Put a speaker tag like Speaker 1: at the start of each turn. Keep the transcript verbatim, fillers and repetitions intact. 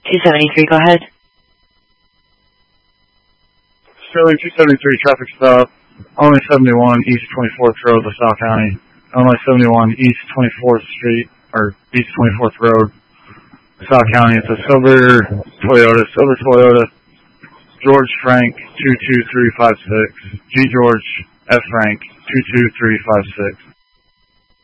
Speaker 1: two seventy-three, go ahead.
Speaker 2: Sterling two seventy-three, traffic stop. Only seventy-one East twenty-fourth Road, LaSalle County. Only seventy-one East twenty-fourth Street, or East twenty-fourth Road, LaSalle County. It's a silver Toyota, silver Toyota. George Frank two two three five six. G George F Frank two two three five six.